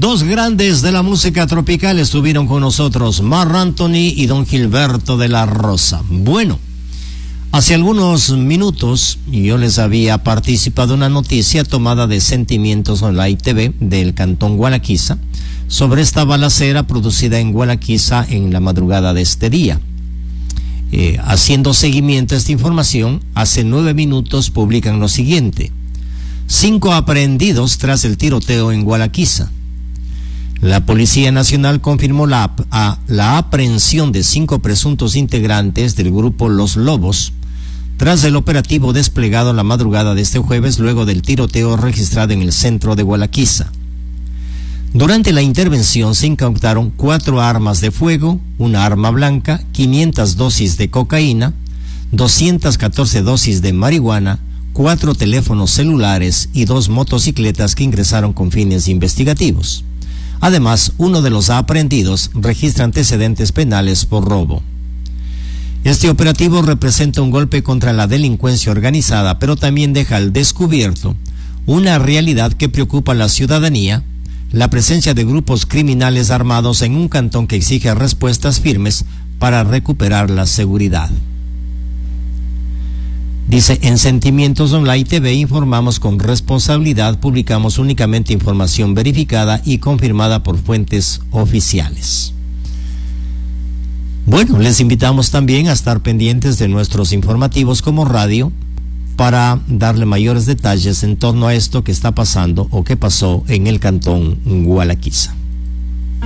Dos grandes de la música tropical estuvieron con nosotros, Marc Anthony y don Gilberto de la Rosa. Bueno, hace algunos minutos yo les había participado en una noticia tomada de Sentimientos Online TV del Cantón Gualaquiza sobre esta balacera producida en Gualaquiza en la madrugada de este día. Haciendo seguimiento a esta información, hace 9 minutos publican lo siguiente: 5 aprehendidos tras el tiroteo en Gualaquiza. La Policía Nacional confirmó la aprehensión de 5 presuntos integrantes del grupo Los Lobos tras el operativo desplegado en la madrugada de este jueves luego del tiroteo registrado en el centro de Gualaquiza. Durante la intervención se incautaron 4 armas de fuego, una arma blanca, 500 dosis de cocaína, 214 dosis de marihuana, 4 teléfonos celulares y 2 motocicletas que ingresaron con fines investigativos. Además, uno de los aprehendidos registra antecedentes penales por robo. Este operativo representa un golpe contra la delincuencia organizada, pero también deja al descubierto una realidad que preocupa a la ciudadanía: la presencia de grupos criminales armados en un cantón que exige respuestas firmes para recuperar la seguridad. Dice, en Sentimientos Online TV informamos con responsabilidad, publicamos únicamente información verificada y confirmada por fuentes oficiales. Bueno, les invitamos también a estar pendientes de nuestros informativos como radio para darle mayores detalles en torno a esto que está pasando o que pasó en el Cantón Gualaquiza.